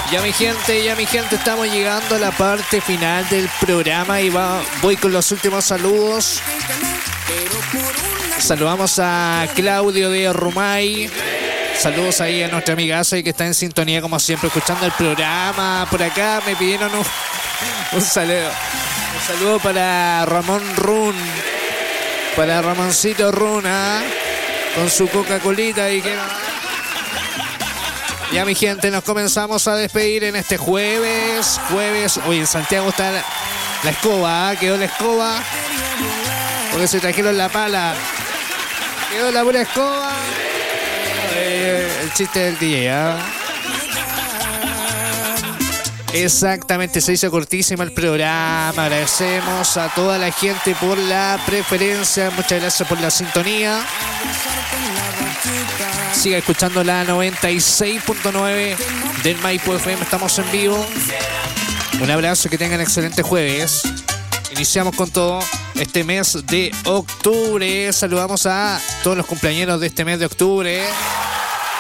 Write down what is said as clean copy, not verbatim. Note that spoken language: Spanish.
Ya mi gente, estamos llegando a la parte final del programa y voy con los últimos saludos. Saludamos a Claudio de Rumay. Saludos ahí a nuestra amiga Asa que está en sintonía como siempre escuchando el programa. Por acá me pidieron un saludo. Un saludo para Ramón Run. Para Ramoncito Run, con su Coca-Colita y que... Ya mi gente, nos comenzamos a despedir en este jueves. Oye, en Santiago está la escoba, quedó la escoba. Porque se trajeron la pala. Quedó la pura escoba. El chiste del día. Exactamente, se hizo cortísimo el programa. Agradecemos a toda la gente por la preferencia. Muchas gracias por la sintonía. Siga escuchando la 96.9 del Maipo FM. Estamos en vivo. Un abrazo, que tengan excelente jueves. Iniciamos con todo este mes de octubre. Saludamos a todos los cumpleañeros de este mes de octubre.